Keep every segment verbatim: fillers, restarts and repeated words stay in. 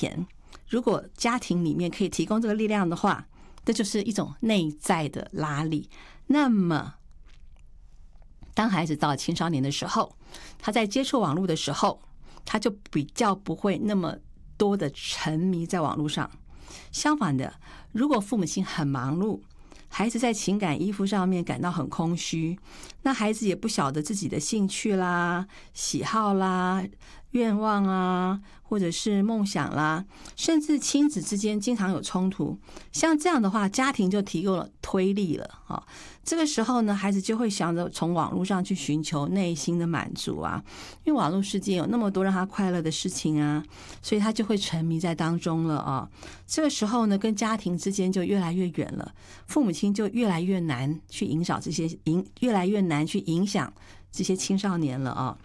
前，如果家庭里面可以提供这个力量的话，这就是一种内在的拉力。那么当孩子到了青少年的时候，他在接触网络的时候，他就比较不会那么多的沉迷在网络上。相反的，如果父母亲很忙碌，孩子在情感依附上面感到很空虚，那孩子也不晓得自己的兴趣啦、喜好啦、愿望啊，或者是梦想啦，甚至亲子之间经常有冲突。像这样的话，家庭就提供了推力了啊。这个时候呢，孩子就会想着从网络上去寻求内心的满足啊，因为网络世界有那么多让他快乐的事情啊，所以他就会沉迷在当中了啊。这个时候呢，跟家庭之间就越来越远了，父母亲就越来越难去影响这些影，越来越难去影响这些青少年了啊。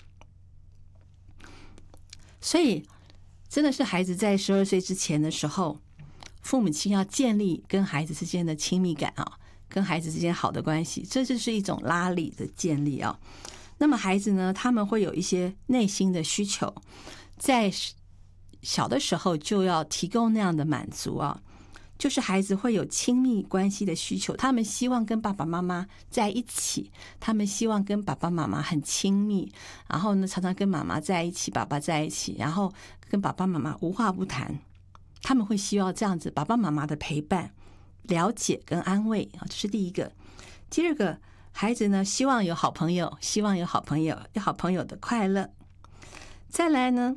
所以真的是孩子在十二岁之前的时候，父母亲要建立跟孩子之间的亲密感啊，跟孩子之间好的关系，这就是一种拉力的建立啊。那么孩子呢，他们会有一些内心的需求，在小的时候就要提供那样的满足啊。就是孩子会有亲密关系的需求，他们希望跟爸爸妈妈在一起，他们希望跟爸爸妈妈很亲密，然后呢，常常跟妈妈在一起，爸爸在一起，然后跟爸爸妈妈无话不谈。他们会希望这样子爸爸妈妈的陪伴、了解跟安慰啊，这是第一个。第二个，孩子呢希望有好朋友，希望有好朋友，有好朋友的快乐。再来呢，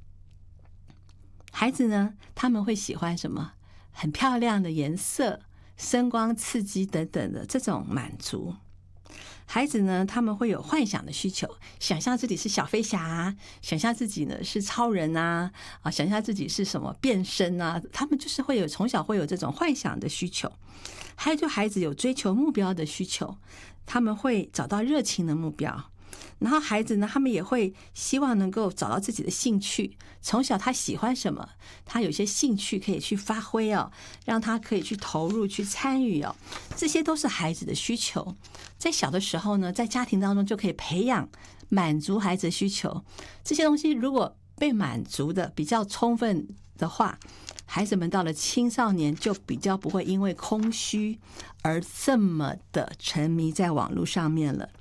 孩子呢他们会喜欢什么？很漂亮的颜色、声光刺激等等的这种满足。孩子呢，他们会有幻想的需求，想象自己是小飞侠啊，想象自己呢是超人啊，啊，想象自己是什么变身啊，他们就是会有从小会有这种幻想的需求。还有就孩子有追求目标的需求，他们会找到热情的目标。然后孩子呢，他们也会希望能够找到自己的兴趣，从小他喜欢什么，他有些兴趣可以去发挥哦，让他可以去投入去参与哦，这些都是孩子的需求。在小的时候呢，在家庭当中就可以培养满足孩子的需求，这些东西如果被满足的比较充分的话，孩子们到了青少年就比较不会因为空虚而这么的沉迷在网络上面了。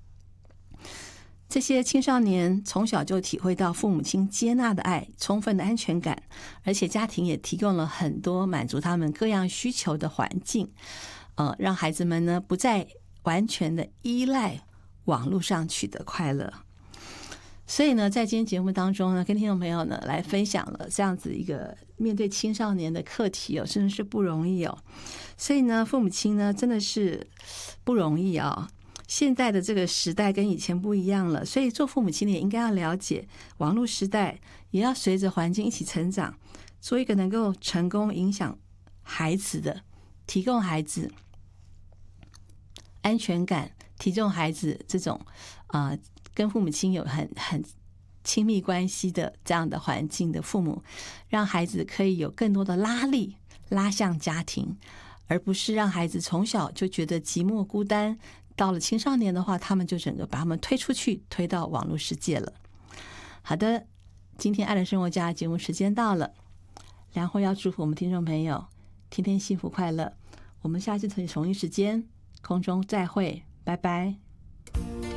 这些青少年从小就体会到父母亲接纳的爱、充分的安全感，而且家庭也提供了很多满足他们各样需求的环境，呃，让孩子们呢不再完全的依赖网络上取得快乐。所以呢，在今天节目当中呢，跟听众朋友呢来分享了这样子一个面对青少年的课题哦，真的是不容易哦。所以呢，父母亲呢真的是不容易啊、哦。现在的这个时代跟以前不一样了，所以做父母亲的也应该要了解网络时代，也要随着环境一起成长，做一个能够成功影响孩子的，提供孩子安全感，提供孩子这种啊、呃、跟父母亲有很很亲密关系的这样的环境的父母，让孩子可以有更多的拉力拉向家庭，而不是让孩子从小就觉得寂寞孤单。到了青少年的话，他们就整个把他们推出去，推到网络世界了。好的，今天爱的生活家节目时间到了，然后要祝福我们听众朋友天天幸福快乐。我们下次同一时间空中再会，拜拜。